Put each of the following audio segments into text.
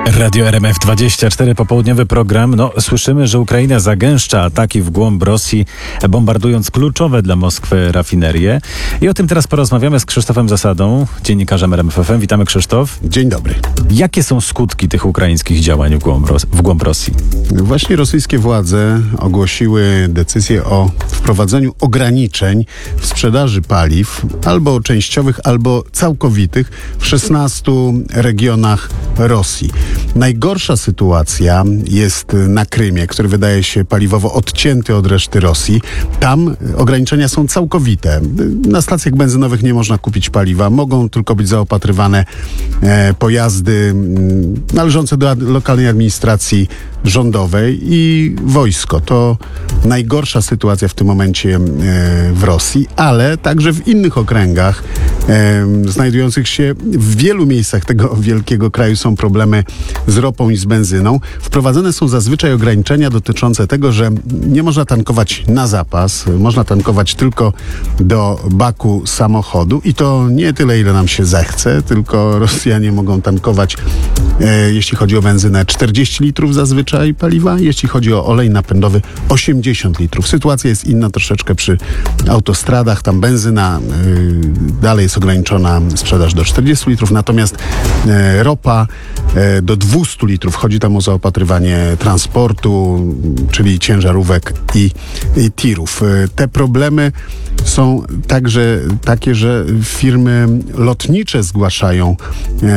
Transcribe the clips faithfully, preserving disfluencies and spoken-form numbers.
Radio R M F dwadzieścia cztery, popołudniowy program. No, słyszymy, że Ukraina zagęszcza ataki w głąb Rosji, bombardując kluczowe dla Moskwy rafinerie. I o tym teraz porozmawiamy z Krzysztofem Zasadą, dziennikarzem R M F F M. Witamy, Krzysztof. Dzień dobry. Jakie są skutki tych ukraińskich działań w głąb, Ros- w głąb Rosji? Właśnie rosyjskie władze ogłosiły decyzję o wprowadzeniu ograniczeń w sprzedaży paliw, albo częściowych, albo całkowitych, w szesnastu regionach Rosji. Najgorsza sytuacja jest na Krymie, który wydaje się paliwowo odcięty od reszty Rosji. Tam ograniczenia są całkowite. Na stacjach benzynowych nie można kupić paliwa. Mogą tylko być zaopatrywane e, pojazdy m, należące do ad- lokalnej administracji rządowej i wojsko. To najgorsza sytuacja w tym momencie e, w Rosji, ale także w innych okręgach e, znajdujących się w wielu miejscach tego wielkiego kraju są problemy z ropą i z benzyną. Wprowadzone są zazwyczaj ograniczenia dotyczące tego, że nie można tankować na zapas, można tankować tylko do baku samochodu i to nie tyle, ile nam się zechce, tylko Rosjanie mogą tankować, e, jeśli chodzi o benzynę, czterdzieści litrów zazwyczaj paliwa, jeśli chodzi o olej napędowy, osiemdziesiąt litrów. Sytuacja jest inna troszeczkę przy autostradach, tam benzyna y, dalej jest ograniczona sprzedaż do czterdziestu litrów, natomiast y, ropa y, do dwustu litrów. Chodzi tam o zaopatrywanie transportu, czyli ciężarówek i, i tirów. Y, te problemy są także takie, że firmy lotnicze zgłaszają y,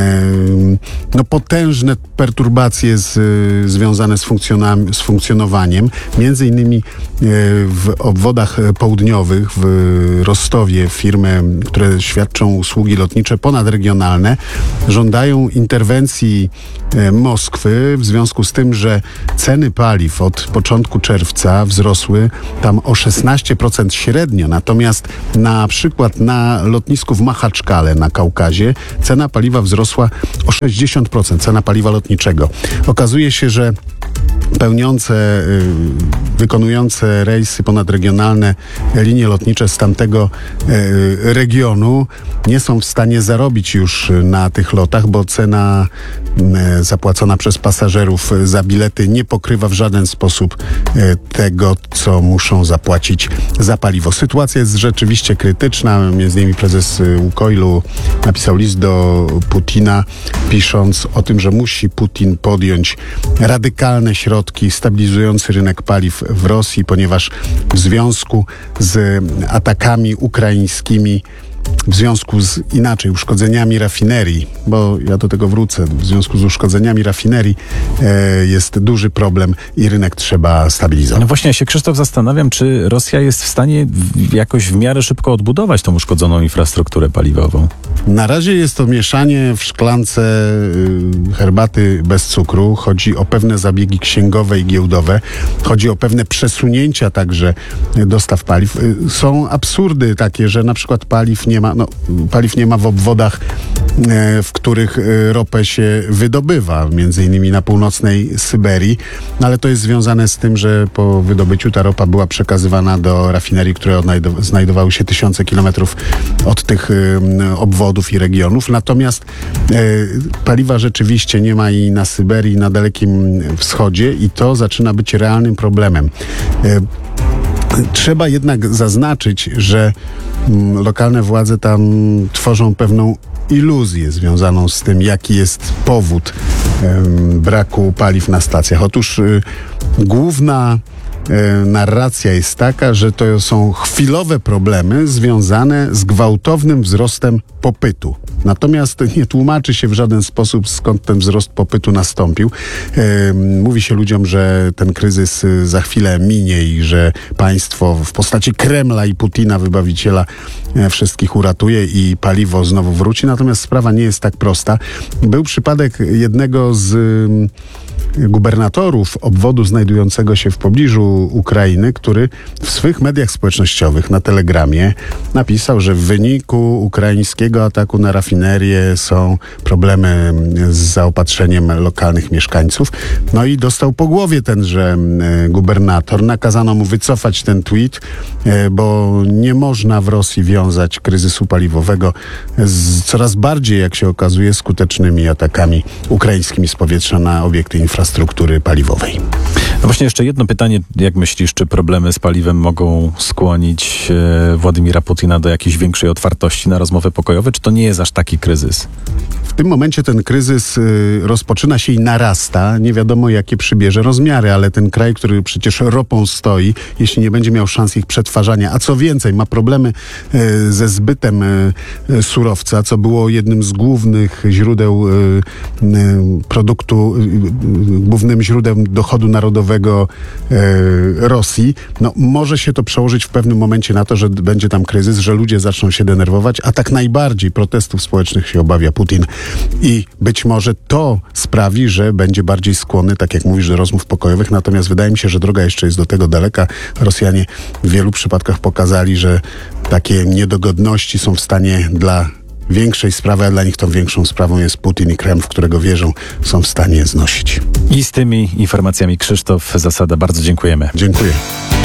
no, potężne perturbacje z, y, związane z, funkcjonam- z funkcjonowaniem. Między innymi y, w obwodach południowych, w Rostowie, firmy, które świadczą usługi lotnicze ponadregionalne, żądają interwencji y, Moskwy w związku z tym, że ceny paliw od początku czerwca wzrosły tam o szesnaście procent średnio. Natomiast na przykład na lotnisku w Machaczkale na Kaukazie cena paliwa wzrosła o sześćdziesiąt procent, cena paliwa lotniczego. Okazuje się, że pełniące, wykonujące rejsy ponadregionalne linie lotnicze z tamtego regionu nie są w stanie zarobić już na tych lotach, bo cena zapłacona przez pasażerów za bilety nie pokrywa w żaden sposób tego, co muszą zapłacić za paliwo. Sytuacja jest rzeczywiście krytyczna. Między innymi prezes Łukoilu napisał list do Putina, pisząc o tym, że musi Putin podjąć radykalne środki stabilizujące rynek paliw w Rosji, ponieważ w związku z atakami ukraińskimi, w związku z inaczej uszkodzeniami rafinerii, bo ja do tego wrócę, w związku z uszkodzeniami rafinerii e, jest duży problem i rynek trzeba stabilizować. No właśnie, ja się, Krzysztof, zastanawiam, czy Rosja jest w stanie w, jakoś w miarę szybko odbudować tą uszkodzoną infrastrukturę paliwową. Na razie jest to mieszanie w szklance y, herbaty bez cukru. Chodzi o pewne zabiegi księgowe i giełdowe. Chodzi o pewne przesunięcia także dostaw paliw. Y, są absurdy takie, że na przykład paliw nie ma, no, paliw nie ma w obwodach, y, w których y, ropę się wydobywa, między innymi na północnej Syberii, no, ale to jest związane z tym, że po wydobyciu ta ropa była przekazywana do rafinerii, które odnajdow- znajdowały się tysiące kilometrów od tych y, obwodów i regionów. Natomiast e, paliwa rzeczywiście nie ma i na Syberii, i na Dalekim Wschodzie i to zaczyna być realnym problemem. E, Trzeba jednak zaznaczyć, że m, lokalne władze tam tworzą pewną iluzję związaną z tym, jaki jest powód em, braku paliw na stacjach. Otóż y, główna narracja jest taka, że to są chwilowe problemy związane z gwałtownym wzrostem popytu. Natomiast nie tłumaczy się w żaden sposób, skąd ten wzrost popytu nastąpił. Mówi się ludziom, że ten kryzys za chwilę minie i że państwo w postaci Kremla i Putina, wybawiciela, wszystkich uratuje i paliwo znowu wróci. Natomiast sprawa nie jest tak prosta. Był przypadek jednego z gubernatorów obwodu znajdującego się w pobliżu Ukrainy, który w swych mediach społecznościowych na Telegramie napisał, że w wyniku ukraińskiego ataku na rafinerię są problemy z zaopatrzeniem lokalnych mieszkańców. No i dostał po głowie tenże gubernator. Nakazano mu wycofać ten tweet, bo nie można w Rosji wiązać kryzysu paliwowego z coraz bardziej, jak się okazuje, skutecznymi atakami ukraińskimi z powietrza na obiekty infrastruktury paliwowej. No właśnie jeszcze jedno pytanie. Jak myślisz, czy problemy z paliwem mogą skłonić e, Władimira Putina do jakiejś większej otwartości na rozmowy pokojowe? Czy to nie jest aż taki kryzys? W tym momencie ten kryzys y, rozpoczyna się i narasta. Nie wiadomo, jakie przybierze rozmiary, ale ten kraj, który przecież ropą stoi, jeśli nie będzie miał szans ich przetwarzania, a co więcej, ma problemy y, ze zbytem y, y, surowca, co było jednym z głównych źródeł y, y, produktu, y, y, głównym źródłem dochodu narodowego y, Rosji, no może się to przełożyć w pewnym momencie na to, że będzie tam kryzys, że ludzie zaczną się denerwować, a tak najbardziej protestów społecznych się obawia Putin. I być może to sprawi, że będzie bardziej skłonny, tak jak mówisz, do rozmów pokojowych. Natomiast wydaje mi się, że droga jeszcze jest do tego daleka. Rosjanie w wielu przypadkach pokazali, że takie niedogodności są w stanie dla większej sprawy, a dla nich tą większą sprawą jest Putin i Kreml, w którego wierzą, są w stanie znosić. I z tymi informacjami Krzysztof Zasada, bardzo dziękujemy. Dziękuję.